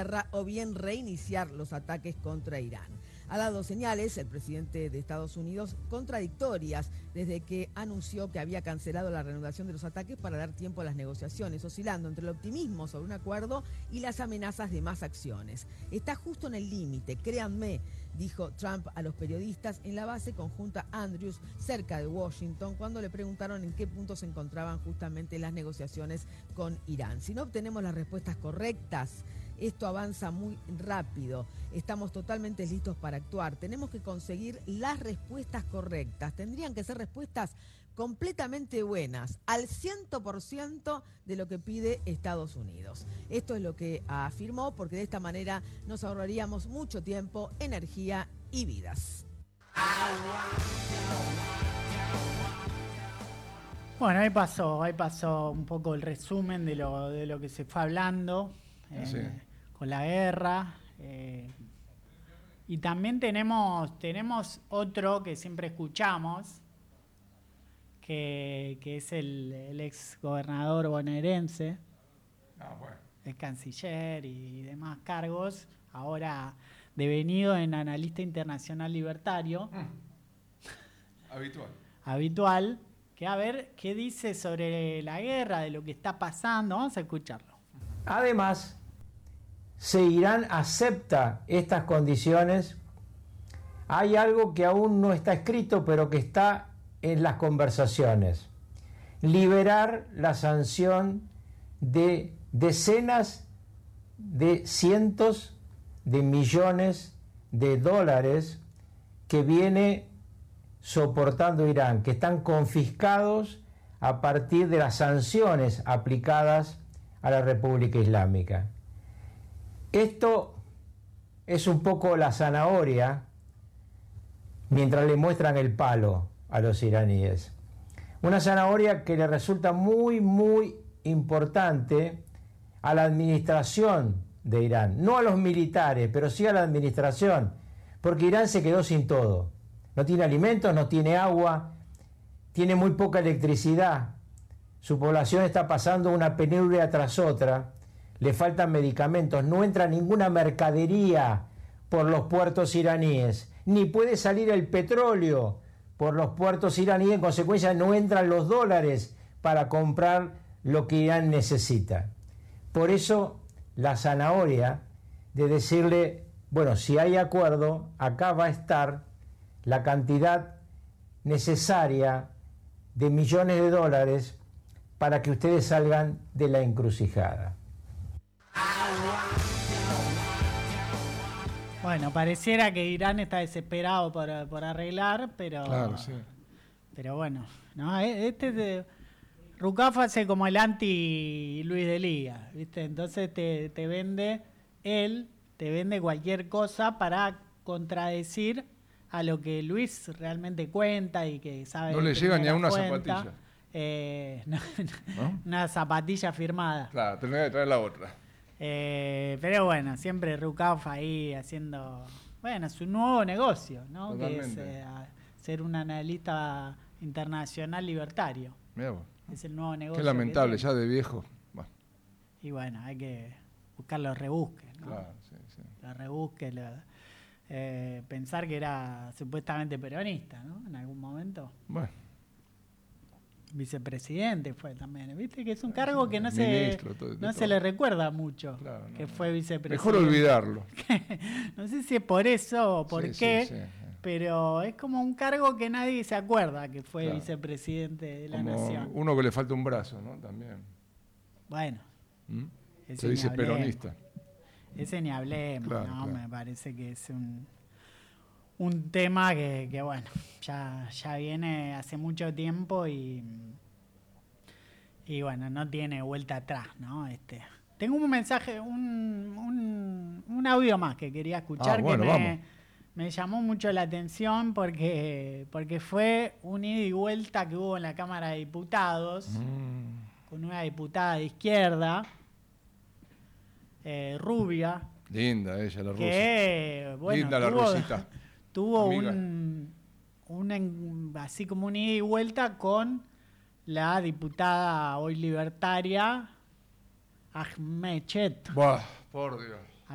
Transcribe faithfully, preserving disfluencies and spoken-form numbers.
guerra o bien reiniciar los ataques contra Irán. Ha dado señales el presidente de Estados Unidos contradictorias desde que anunció que había cancelado la reanudación de los ataques para dar tiempo a las negociaciones, oscilando entre el optimismo sobre un acuerdo y las amenazas de más acciones. Está justo en el límite, créanme, dijo Trump a los periodistas en la base conjunta Andrews, cerca de Washington, cuando le preguntaron en qué punto se encontraban justamente las negociaciones con Irán. Si no obtenemos las respuestas correctas, esto avanza muy rápido. Estamos totalmente listos para actuar. Tenemos que conseguir las respuestas correctas. Tendrían que ser respuestas completamente buenas, al cien por ciento de lo que pide Estados Unidos. Esto es lo que afirmó, porque de esta manera nos ahorraríamos mucho tiempo, energía y vidas. Bueno, ahí pasó, ahí pasó un poco el resumen de lo, de lo que se fue hablando. Eh, sí. Con la guerra, eh, y también tenemos tenemos otro que siempre escuchamos, que, que es el, el ex gobernador bonaerense, ah, bueno. el canciller y demás cargos, ahora devenido en analista internacional libertario, mm. habitual habitual, que a ver qué dice sobre la guerra, de lo que está pasando. Vamos a escucharlo. Además, si Irán acepta estas condiciones, hay algo que aún no está escrito, pero que está en las conversaciones. Liberar la sanción de decenas de cientos de millones de dólares que viene soportando Irán, que están confiscados a partir de las sanciones aplicadas a la República Islámica. Esto es un poco la zanahoria mientras le muestran el palo a los iraníes. Una zanahoria que le resulta muy, muy importante a la administración de Irán. No a los militares, pero sí a la administración, porque Irán se quedó sin todo. No tiene alimentos, no tiene agua, tiene muy poca electricidad. Su población está pasando una penuria tras otra. Le faltan medicamentos, no entra ninguna mercadería por los puertos iraníes, ni puede salir el petróleo por los puertos iraníes, en consecuencia no entran los dólares para comprar lo que Irán necesita. Por eso la zanahoria de decirle, bueno, si hay acuerdo, acá va a estar la cantidad necesaria de millones de dólares para que ustedes salgan de la encrucijada. Bueno, pareciera que Irán está desesperado por, por arreglar, pero claro, sí. pero bueno, no, este de Rucaf hace como el anti Luis de Liga, ¿viste? Entonces te, te vende él, te vende cualquier cosa para contradecir a lo que Luis realmente cuenta y que sabe. No le llega ni a una cuenta. zapatilla. Eh, no, ¿No? Una zapatilla firmada. Claro, tendría que traer la otra. Eh, pero bueno, siempre Rucaf ahí haciendo, bueno, su nuevo negocio, ¿no? Totalmente. Que es eh, ser un analista internacional libertario. Mirá vos. Es el nuevo negocio. Qué lamentable, que ya de viejo. Bueno. Y bueno, hay que buscar los rebusques, ¿no? Claro, sí, sí. Los rebusques, lo, eh, pensar que era supuestamente peronista, ¿no? En algún momento. Bueno. Vicepresidente fue también, viste que es un cargo que no Ministro, se todo, no todo. se le recuerda mucho, claro, no, que no. fue vicepresidente. Mejor olvidarlo. No sé si es por eso o por sí, qué, sí, sí. pero es como un cargo que nadie se acuerda que fue Claro. vicepresidente de la Como nación. uno que le falta un brazo, ¿no? También. Bueno, ¿Mm? ese Se dice ni hablemos. peronista. Ese ni hablemos, Claro, ¿no? claro. Me parece que es un un tema que, que bueno, ya, ya viene hace mucho tiempo y Y bueno, no tiene vuelta atrás, ¿no? Este, tengo un mensaje, un, un, un audio más que quería escuchar, Ah, bueno, que me, vamos. me llamó mucho la atención porque, porque fue un ida y vuelta que hubo en la Cámara de Diputados Mm. con una diputada de izquierda, eh, rubia, Linda ella, la rusa. que bueno, Linda la tuvo, rusita. tuvo Amiga. un, un en- así como un ida y vuelta con la diputada hoy libertaria Ahmed Chet. Buah, por Dios.